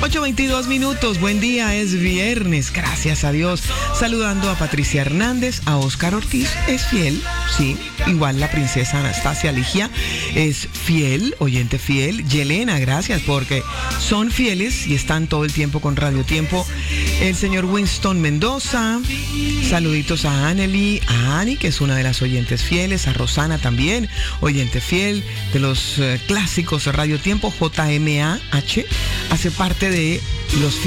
8:22. Buen día, es viernes, gracias a Dios. Saludando a Patricia Hernández, a Oscar Ortiz, es fiel, sí. Igual la princesa Anastasia Ligia es fiel, oyente fiel. Yelena, gracias, porque son fieles y están todo el tiempo con Radio Tiempo. El señor Winston Mendoza, saluditos a Anneli, a Ani, que es una de las oyentes fieles, a Rosana también, oyente fiel de los clásicos de Radio Tiempo. JMAH hace parte de los